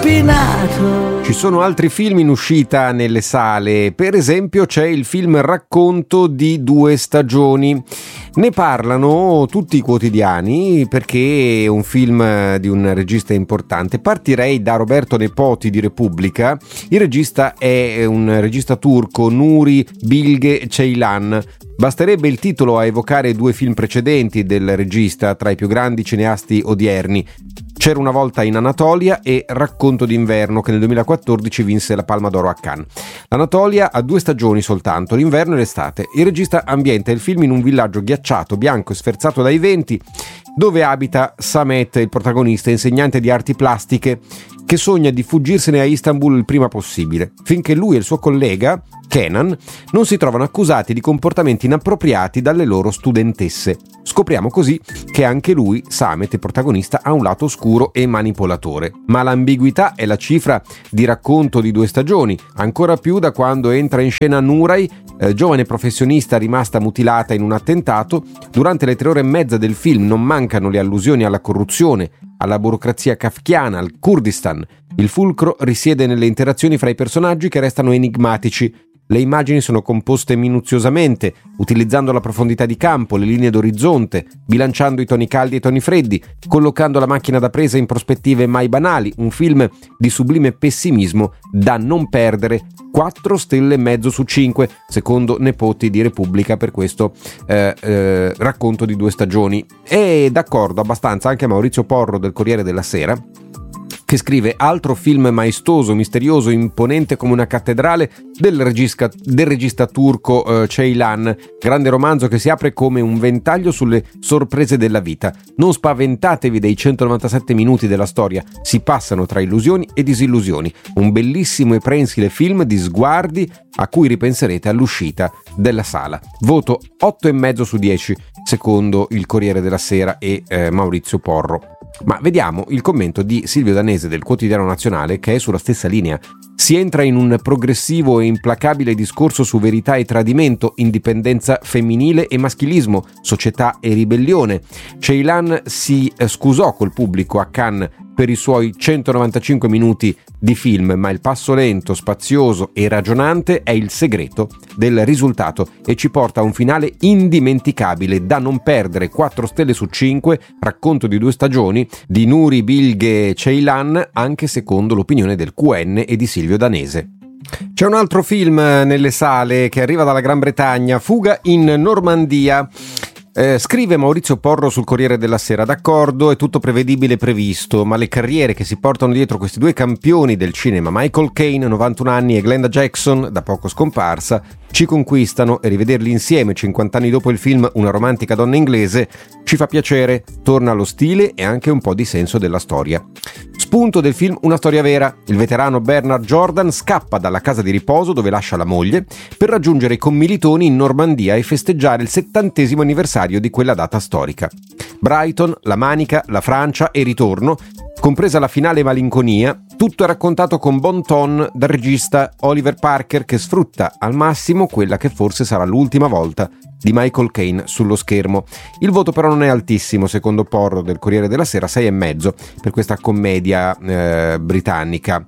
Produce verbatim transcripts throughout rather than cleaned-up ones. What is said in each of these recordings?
spinato. Ci sono altri film in uscita nelle sale, per esempio c'è il film Racconto di due stagioni. Ne parlano tutti i quotidiani perché è un film di un regista importante. Partirei da Roberto Nepoti di Repubblica. Il regista è un regista turco, Nuri Bilge Ceylan. Basterebbe il titolo a evocare due film precedenti del regista tra i più grandi cineasti odierni. C'era una volta in Anatolia e Racconto d'inverno, che nel duemilaquattordici vinse la Palma d'Oro a Cannes. L'Anatolia ha due stagioni soltanto, l'inverno e l'estate. Il regista ambienta il film in un villaggio ghiacciato, bianco e sferzato dai venti, dove abita Samet, il protagonista, insegnante di arti plastiche, che sogna di fuggirsene a Istanbul il prima possibile, finché lui e il suo collega, Kenan, non si trovano accusati di comportamenti inappropriati dalle loro studentesse. Scopriamo così che anche lui, Samet, il protagonista, ha un lato oscuro e manipolatore. Ma l'ambiguità è la cifra di Racconto di due stagioni, ancora più da quando entra in scena Nuray, eh, giovane professionista rimasta mutilata in un attentato. Durante le tre ore e mezza del film non mancano le allusioni alla corruzione, alla burocrazia kafkiana, al Kurdistan. Il fulcro risiede nelle interazioni fra i personaggi che restano enigmatici. Le immagini sono composte minuziosamente, utilizzando la profondità di campo, le linee d'orizzonte, bilanciando i toni caldi e i toni freddi, collocando la macchina da presa in prospettive mai banali. Un film di sublime pessimismo da non perdere. quattro stelle e mezzo su cinque, secondo Nepoti di Repubblica, per questo eh, eh, Racconto di due stagioni. È d'accordo abbastanza anche Maurizio Porro del Corriere della Sera, che scrive: altro film maestoso, misterioso, imponente come una cattedrale del regista, del regista turco eh, Ceylan. Grande romanzo che si apre come un ventaglio sulle sorprese della vita. Non spaventatevi dei centonovantasette minuti della storia, si passano tra illusioni e disillusioni. Un bellissimo e prensile film di sguardi a cui ripenserete all'uscita della sala. Voto otto e mezzo su dieci, secondo il Corriere della Sera e eh, Maurizio Porro. Ma vediamo il commento di Silvio Danese del Quotidiano Nazionale, che è sulla stessa linea. Si entra in un progressivo e implacabile discorso su verità e tradimento, indipendenza femminile e maschilismo, società e ribellione. Ceylan si scusò col pubblico a Cannes per i suoi centonovantacinque minuti di film, ma il passo lento, spazioso e ragionante è il segreto del risultato e ci porta a un finale indimenticabile da non perdere. quattro stelle su cinque, Racconto di due stagioni di Nuri Bilge Ceylan, anche secondo l'opinione del Q N e di Silvio Danese. C'è un altro film nelle sale che arriva dalla Gran Bretagna, Fuga in Normandia. Eh, scrive Maurizio Porro sul Corriere della Sera: d'accordo, è tutto prevedibile e previsto, ma le carriere che si portano dietro questi due campioni del cinema, Michael Caine, novantuno anni, e Glenda Jackson, da poco scomparsa, ci conquistano, e rivederli insieme cinquanta anni dopo il film Una romantica donna inglese ci fa piacere. Torna lo stile e anche un po' di senso della storia. Spunto del film Una storia vera: il veterano Bernard Jordan scappa dalla casa di riposo dove lascia la moglie per raggiungere i commilitoni in Normandia e festeggiare il settantesimo anniversario di quella data storica. Brighton, la Manica, la Francia e ritorno, compresa la finale malinconia, tutto è raccontato con bon ton dal regista Oliver Parker, che sfrutta al massimo quella che forse sarà l'ultima volta di Michael Caine sullo schermo. Il voto però non è altissimo, secondo Porro del Corriere della Sera, sei e mezzo per questa commedia eh, britannica.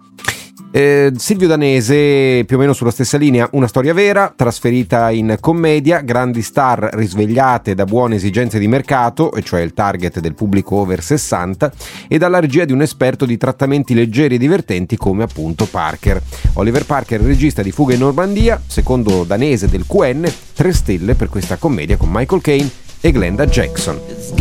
Eh, Silvio Danese più o meno sulla stessa linea: Una storia vera, trasferita in commedia, grandi star risvegliate da buone esigenze di mercato, e cioè il target del pubblico over sessanta, e dalla regia di un esperto di trattamenti leggeri e divertenti come appunto Parker. Oliver Parker, regista di Fuga in Normandia, secondo Danese del Q N, tre stelle per questa commedia con Michael Caine e Glenda Jackson.